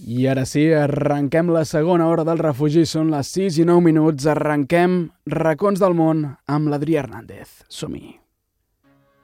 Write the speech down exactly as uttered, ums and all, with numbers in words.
I ara sí, arrenquem la segona hora del refugi, són les sis i nou minuts, arrenquem Racons del món amb l'Adrià Hernández. Som-hi.